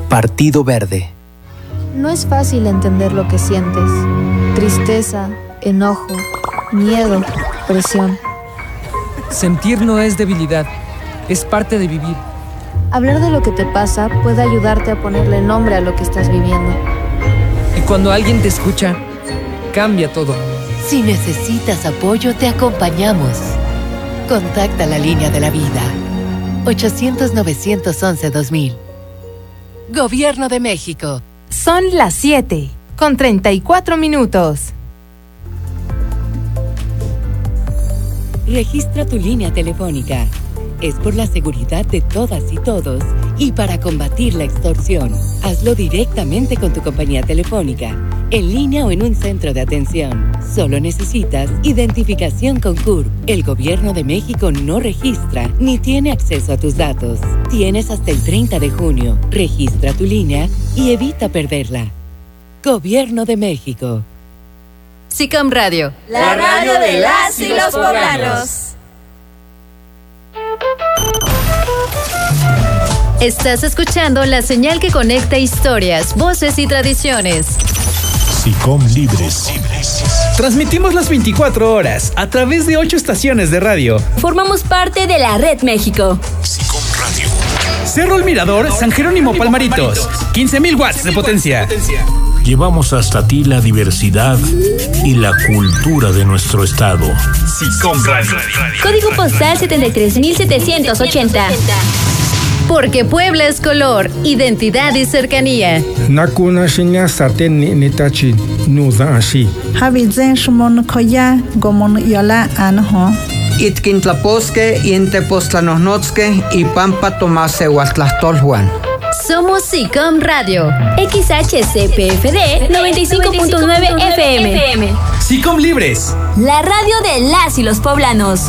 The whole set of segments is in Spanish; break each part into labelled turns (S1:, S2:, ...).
S1: Partido Verde.
S2: No es fácil entender lo que sientes. Tristeza, enojo, miedo, presión.
S3: Sentir no es debilidad, es parte de vivir.
S2: Hablar de lo que te pasa puede ayudarte a ponerle nombre a lo que estás viviendo.
S3: Y cuando alguien te escucha, cambia todo.
S4: Si necesitas apoyo, te acompañamos. Contacta la línea de la vida. 800-911-2000. Gobierno de México.
S5: Son las 7:34.
S4: Registra tu línea telefónica. Es por la seguridad de todas y todos y para combatir la extorsión. Hazlo directamente con tu compañía telefónica, en línea o en un centro de atención. Solo necesitas identificación con CURP. El Gobierno de México no registra ni tiene acceso a tus datos. Tienes hasta el 30 de junio. Registra tu línea y evita perderla. Gobierno de México.
S6: SICOM Radio.
S7: La radio de las y los poblanos.
S6: Estás escuchando la señal que conecta historias, voces y tradiciones.
S8: SICOM Libres.
S9: Transmitimos las 24 horas a través de 8 estaciones de radio.
S7: Formamos parte de la Red México.
S8: SICOM Radio.
S9: Cerro El Mirador, San Jerónimo Palmaritos. 15,000 watts de potencia.
S8: Llevamos hasta ti la diversidad y la cultura de nuestro estado.
S9: SICOM Radio.
S7: Código postal 73,780.
S6: Porque Puebla es color, identidad y cercanía.
S10: Nakuna shinya saten nitachi nuza ashi.
S11: Habizen shmon koya gomon yola anho.
S12: Itkintlaposque, Intepostlanosnotzque y Pampa Tomase Huatlastolhuan.
S6: Somos SICOM Radio.
S7: XHCPFD 95.9 FM.
S9: SICOM Libres.
S7: La radio de las y los poblanos.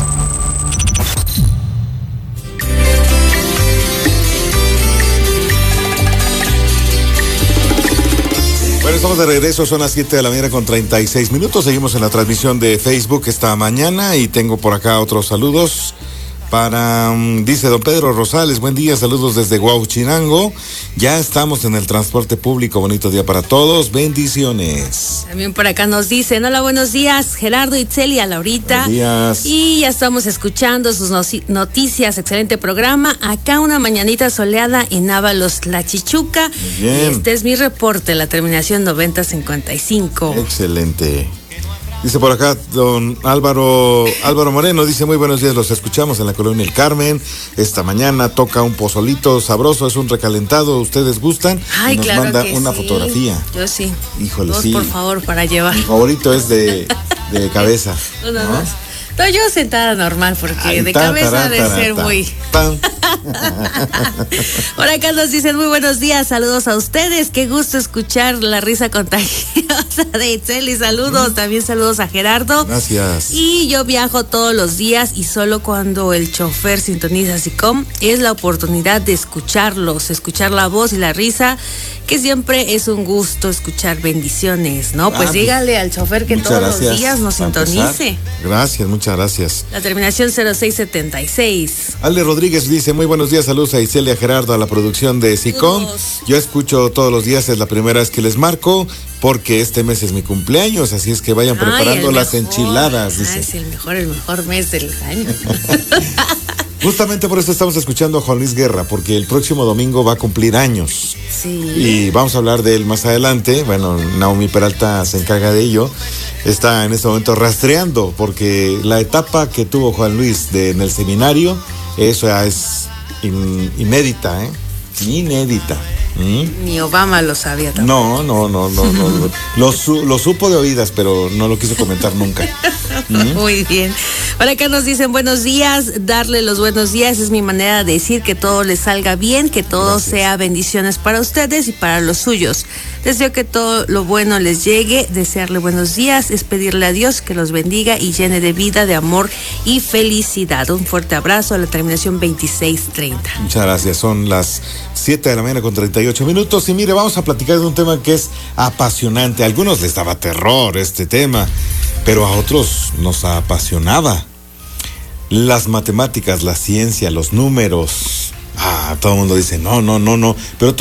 S13: Bueno, estamos de regreso, son las 7:36 a.m. Seguimos en la transmisión de Facebook esta mañana y tengo por acá otros saludos para, dice don Pedro Rosales, buen día, saludos desde Huauchinango. Ya estamos en el transporte público, bonito día para todos, bendiciones.
S14: También por acá nos dicen, hola, buenos días, Gerardo, Itzel y a Laurita.
S13: Buenos días.
S14: Y ya estamos escuchando sus noticias, excelente programa. Acá una mañanita soleada en Ábalos, La Chichuca.
S13: Bien.
S14: Este es mi reporte, la terminación 9055.
S13: Excelente. Dice por acá don Álvaro Moreno, dice muy buenos días, los escuchamos en la colonia El Carmen. Esta mañana toca un pozolito sabroso, es un recalentado, ¿ustedes gustan?
S14: Ay,
S13: y nos
S14: claro
S13: manda
S14: que
S13: una
S14: sí.
S13: fotografía.
S14: Yo sí.
S13: Híjole,
S14: dos,
S13: sí.
S14: por favor, para llevar.
S13: Mi favorito es de cabeza.
S14: Uno,
S13: ¿no?
S14: dos. Estoy yo sentada normal porque
S13: Ay,
S14: de cabeza debe ser muy... Por acá nos dicen muy buenos días, saludos a ustedes, qué gusto escuchar la risa contagiosa de Itzel y saludos, también saludos a Gerardo.
S13: Gracias.
S14: Y yo viajo todos los días y solo cuando el chofer sintoniza SICOM es la oportunidad de escucharlos, escuchar la voz y la risa, que siempre es un gusto escuchar, bendiciones, ¿no? Pues dígale al chofer que todos los días nos sintonice.
S13: Gracias, muchas gracias.
S14: La terminación 0676.
S13: Ale Rodríguez dice, muy buenos días, saludos a Isel y a Gerardo, a la producción de SICOM. Yo escucho todos los días, es la primera vez que les marco, porque este mes es mi cumpleaños, así es que vayan preparando las enchiladas, dice.
S14: Es el mejor mes del año.
S13: Justamente por eso estamos escuchando a Juan Luis Guerra, porque el próximo domingo va a cumplir años.
S14: Sí.
S13: Y vamos a hablar de él más adelante. Bueno, Naomi Peralta se encarga de ello. Está en este momento rastreando, porque la etapa que tuvo Juan Luis en el seminario, eso ya es inédita, ¿eh? Inédita.
S14: Ni Obama lo sabía tampoco.
S13: No. Lo supo de oídas, pero no lo quiso comentar nunca.
S14: Muy bien. Por acá nos dicen buenos días, darle los buenos días es mi manera de decir que todo les salga bien, que todo sea bendiciones para ustedes y para los suyos. Deseo que todo lo bueno les llegue, desearle buenos días es pedirle a Dios que los bendiga y llene de vida, de amor y felicidad. Un fuerte abrazo a la terminación 2630.
S13: Muchas gracias, son las 7:38 a.m. y mire, vamos a platicar de un tema que es apasionante. A algunos les daba terror este tema, pero a otros nos apasionaba. Las matemáticas, la ciencia, los números. Todo el mundo dice no, pero